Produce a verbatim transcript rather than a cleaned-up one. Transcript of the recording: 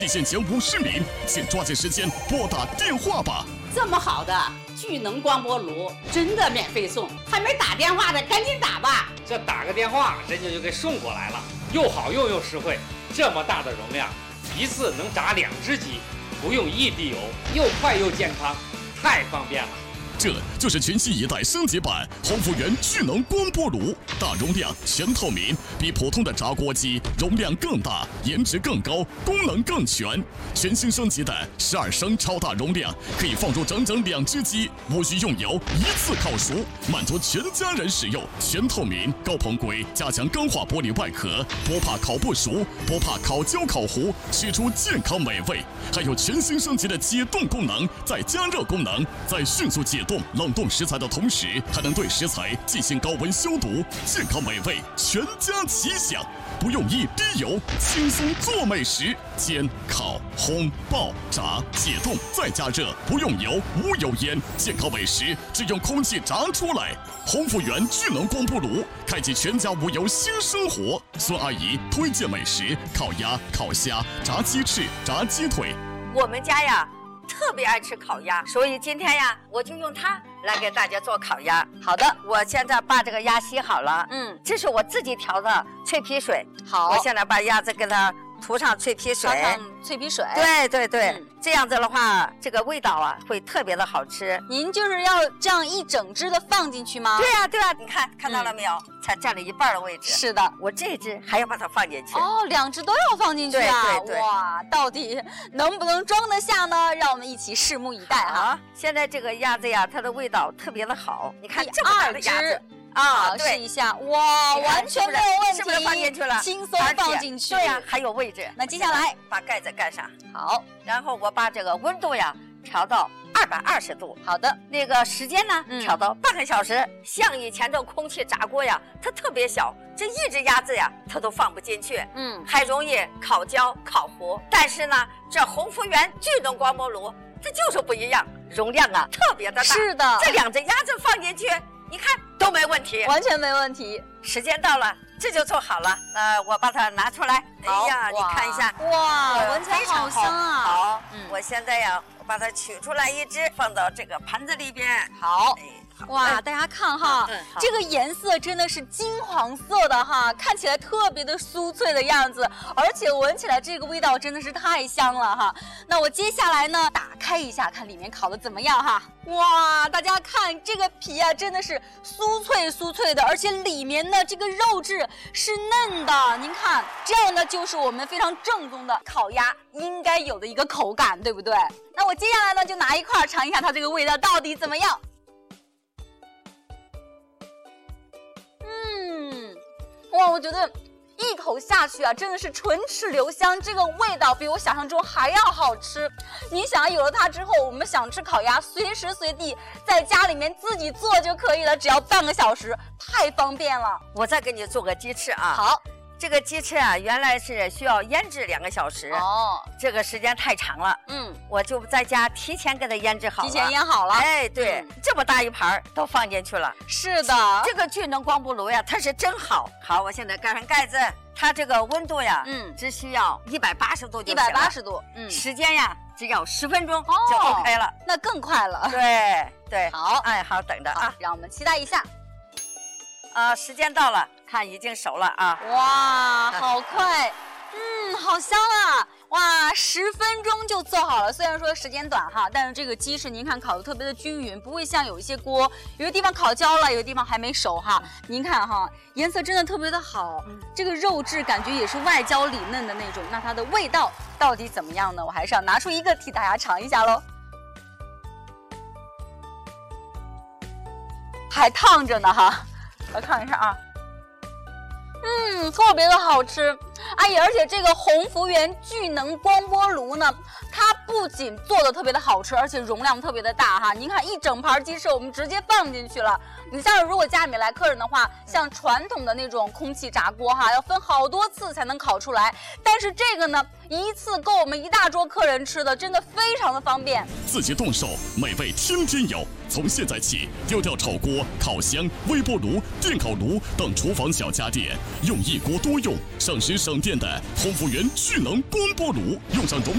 地线前五十名，请抓紧时间拨打电话吧。 这么好的聚能光波炉，真的免费送，还没打电话的赶紧打吧。 这打个电话，人家就给送过来了，又好用又实惠。这么大的容量，一次能炸两只鸡，不用一滴油，又快又健康，太方便了。 这就是全新一代升级版鸿福源聚能光波炉，大容量、全透明，比普通的炸锅机容量更大，颜值更高，功能更全。全新升级的十二升超大容量，可以放入整整两只鸡，无需用油，一次烤熟，满足全家人使用。全透明高硼硅加强钢化玻璃外壳，不怕烤不熟，不怕烤焦烤糊，吃出健康美味。还有全新升级的解冻功能，再加热功能，在迅速解冻冷冻食材的同时，还能对食材进行高温消毒，健康美味，全家齐享。不用一滴油，轻松做美食，煎、烤、烘、爆、炸、解冻再加热，不用油，无油烟，健康美食只用空气炸出来。鸿福源聚能光波炉开启全家无油新生活。孙阿姨推荐美食：烤鸭、烤虾、炸鸡翅、炸鸡腿。 我们家呀特别爱吃烤鸭，所以今天呀我就用它来给大家做烤鸭。好的，我现在把这个鸭洗好了，嗯，这是我自己调的脆皮水。好，我现在把鸭子给它涂上脆皮水， 上脆皮水。 对对对、嗯，这样子的话，这个味道啊会特别的好吃。 您就是要这样一整只的放进去吗？ 对呀、啊、对呀、啊，你看看到了没有、嗯？才占了一半的位置。 是的， 我这只还要把它放进去。 哦，两只都要放进去啊！ 对对对， 哇，到底能不能装得下呢？让我们一起拭目以待啊！ 现在这个鸭子呀，它的味道特别的好。你看这么大的鸭子。 啊，试一下，哇，完全没有问题， 是不是放进去了？ 轻松放进去， 对呀、啊，还有位置。 那接下来把盖子盖上， 好， 然后我把这个温度呀调到二百二十度。 好的， 那个时间呢， 嗯、 调到半个小时。像以前这空气炸锅呀，它特别小，这一只鸭子呀，它都放不进去，嗯，还容易烤焦、烤糊。但是呢，这鸿福源聚能光波炉，它就是不一样，容量啊特别的大。 是的， 这两只鸭子放进去。你看都没问题， 完全没问题。 时间到了，这就做好了。呃，我把它拿出来。哎呀，你看一下， 哇，闻起来好香啊！ 好，嗯，我现在呀，我把它取出来一只，放到这个盘子里边。 好。哎哇，大家看哈、嗯，这个颜色真的是金黄色的哈，看起来特别的酥脆的样子，而且闻起来这个味道真的是太香了哈。那我接下来呢，打开一下，看里面烤的怎么样哈。哇，大家看这个皮啊，真的是酥脆酥脆的，而且里面的这个肉质是嫩的。您看，这样呢就是我们非常正宗的烤鸭应该有的一个口感，对不对？那我接下来呢，就拿一块尝一下它这个味道到底怎么样。哇，我觉得一口下去啊，真的是唇齿留香，这个味道比我想象中还要好吃。你想，有了它之后，我们想吃烤鸭，随时随地在家里面自己做就可以了，只要半个小时，太方便了。 我再给你做个鸡翅啊。 好。 这个鸡翅啊，原来是需要腌制两个小时哦，这个时间太长了。嗯，我就在家提前给它腌制好了。 提前腌好了。 哎，对，嗯、这么大一盘都放进去了。 是的， 这个聚能光波炉呀，它是真好。好，我现在盖上盖子，它这个温度呀，嗯，只需要一百八十度就行了。 一百八十度，嗯， 时间呀，只要十分钟就 OK 了。哦、 那更快了。 对对， 好， 哎，好，等着啊， 让我们期待一下。 啊，时间到了，看已经熟了啊！ 哇，好快，嗯，好香啊！哇，十分钟就做好了。虽然说时间短哈，但是这个鸡翅您看烤的特别的均匀，不会像有一些锅，有的地方烤焦了，有的地方还没熟哈。您看哈，颜色真的特别的好，这个肉质感觉也是外焦里嫩的那种。那它的味道到底怎么样呢？我还是要拿出一个替大家尝一下喽。还烫着呢哈。来看一下啊，嗯，特别的好吃，哎呀，而且这个鸿福源聚能光波炉呢，它不仅做的特别的好吃，而且容量特别的大哈。您看一整盘鸡翅，我们直接放进去了。你像如果家里面来客人的话，像传统的那种空气炸锅哈，要分好多次才能烤出来，但是这个呢，一次够我们一大桌客人吃的，真的非常的方便。 自己动手，美味天天有。从现在起，丢掉炒锅、烤箱、微波炉、电烤炉等厨房小家电，用一锅多用、省时省电的鸿福源聚能光波炉，用上容